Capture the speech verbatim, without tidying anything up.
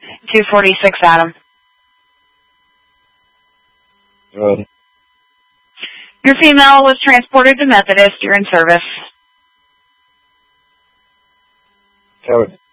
two forty-six, Adam. Good. Your female was transported to Methodist. You're in service. Code.